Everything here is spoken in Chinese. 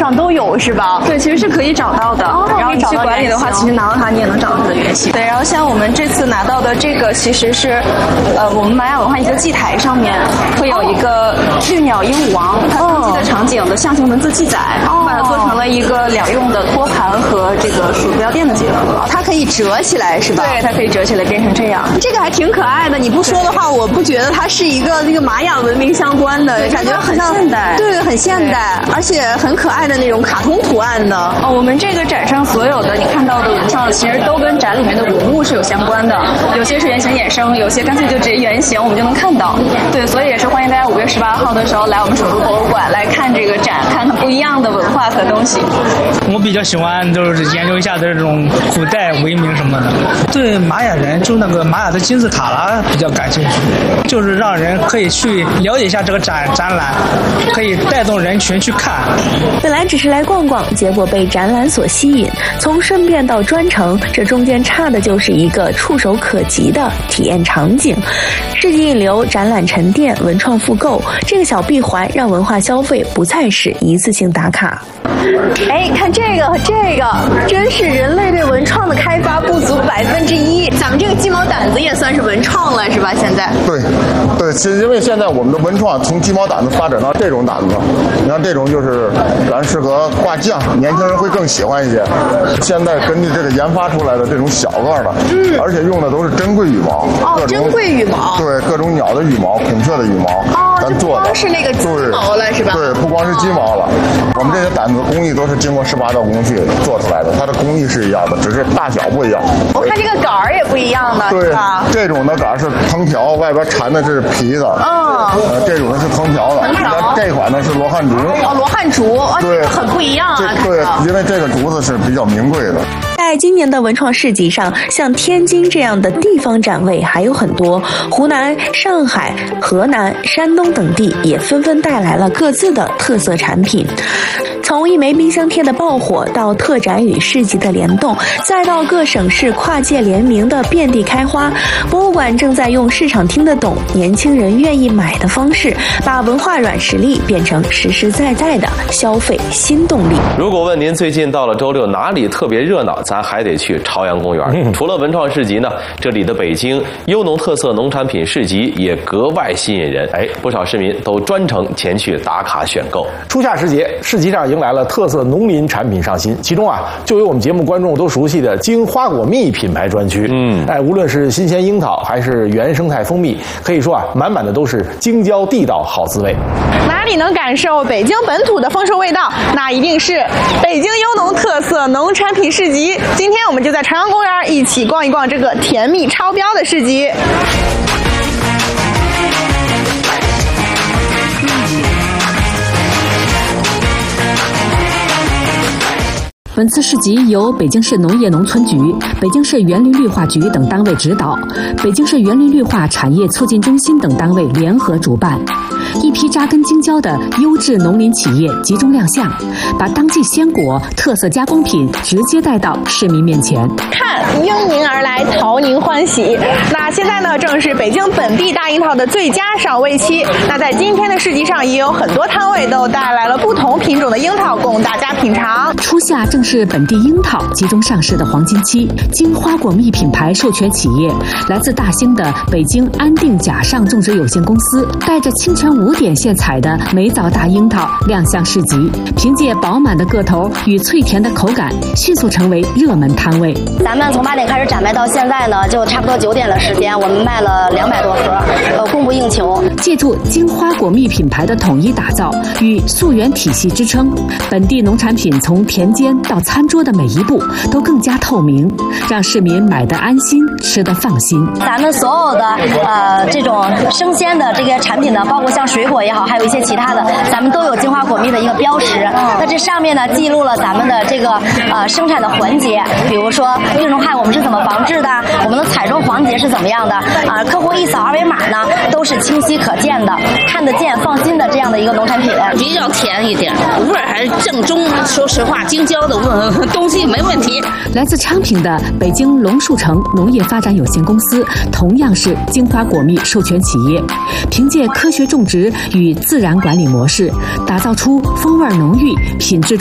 上都有是吧？ 对，其实是可以找到的。然后你去馆里的话，其实拿到它你也能找到它的原型。对，然后像我们这次拿到的这个，其实是我们玛雅文化一个祭台上面会有一个巨鸟鹦鹉王，它登基的场景的象形文字记载，把它做成了一个两用的托盘和这个鼠标垫的结合。 它可以折起来是吧？ 对，它可以折起来变成这样。 这个还挺可爱的。你不说的话，我不觉得它是一个那个玛雅文明相关的，感觉很现代。 对，很现代，而且很可爱的那种卡通图案的。 我们这个展上所有的你看到的文创，其实都跟展里面的文物是有相关的，有些是原型衍生，有些干脆就直接原型，我们就能看到。对，所以也是欢迎大家5月18号的时候来我们首都博物馆来看这个展，看看不一样的文化和东西。 我比较喜欢就是研究一下这种古代文明什么的，对玛雅人就那个玛雅的金字塔啦比较感兴趣，就是让人可以去了解一下这个展览，可以带动人群去看。 本来只是来逛逛，结果被展览所吸引，从顺便到专程，这中间差的就是一个触手可及的体验场景。市集引流，展览沉淀，文创复购，这个小闭环让文化消费不再是一次性打卡。 哎，看这个，真是人类对文创的开发不足1%。咱们这个鸡毛掸子也算是文创了，是吧？现在？ 对，其实因为现在我们的文创从鸡毛掸子发展到这种掸子，你看这种就是咱适合挂酱，年轻人会更喜欢一些。现在根据这个研发出来的这种小个的，而且用的都是珍贵羽毛， 珍贵羽毛， 对，各种鸟的羽毛、孔雀的羽毛，咱做的。 不光是那个鸡毛了，是吧？ 对，不光是鸡毛了，我们这些掸子工艺都是经过18道工序做出来的，它的工艺是一样的，只是大小不一样。 我看这个杆儿也不一样的， 对，这种的杆儿是藤条，外边缠的是皮子，这种的是藤条的。这款呢是罗汉竹。 罗汉竹， 对， 很不一样啊。 对，因为这个竹子是比较名贵的。 在今年的文创市集上，像天津这样的地方展位还有很多，湖南、上海、河南、山东等地也纷纷带来了各自的特色产品。从一枚冰箱贴的爆火，到特展与市集的联动，再到各省市跨界联名的遍地开花，博物馆正在用市场听得懂、年轻人愿意买的方式，把文化软实力变成实实在在的消费新动力。 如果问您最近到了周六哪里特别热闹，咱还得去朝阳公园。除了文创市集呢，这里的北京优农特色农产品市集也格外吸引人。不少市民都专程前去打卡选购。 初夏时节，市集上迎来了特色农林产品上新，其中就有我们节目观众都熟悉的京花果蜜品牌专区。无论是新鲜樱桃还是原生态蜂蜜，可以说满满的都是京郊地道好滋味。 哪里能感受北京本土的丰收味道，那一定是北京优农特色农产品市集。今天我们就在朝阳公园一起逛一逛这个甜蜜超标的市集。 本次市集由北京市农业农村局、北京市园林绿化局等单位指导，北京市园林绿化产业促进中心等单位联合主办。一批扎根京郊的优质农林企业集中亮相，把当季鲜果、特色加工品直接带到市民面前。 看，迎您而来，讨您欢喜。那现在呢，正是北京本地大樱桃的最佳赏味期。那在今天的市集上，也有很多摊位都带来了不同品种的樱桃供大家品尝。 初夏正是本地樱桃集中上市的黄金期，京花果蜜品牌授权企业来自大兴的北京安定甲上种植有限公司，带着清晨5点现采的梅枣大樱桃亮相市集，凭借饱满的个头与脆甜的口感，迅速成为热门摊位。 咱们从8点开始展卖到现在呢，就差不多9点的时间，我们卖了200多盒，供不应求。 借助京花果蜜品牌的统一打造与溯源体系支撑，本地农产品从田间到餐桌的每一步都更加透明，让市民买得安心，吃得放心。 咱们所有的这种生鲜的这个产品呢，包括像水果也好，还有一些其他的，咱们都有京花果蜜的一个标识。那这上面呢记录了咱们的这个生产的环节，比如说病虫害我们是怎么防治的，我们的采收环节是怎么样的客户一扫二维码呢，都是清晰可见的，看得见放心的这样的一个农产品。 比较甜一点，味儿还是正宗。说实话，京郊的东西没问题。 来自昌平的北京龙树城农业发展有限公司同样是京花果蜜授权企业，凭借科学种植与自然管理模式，打造出风味浓郁、品质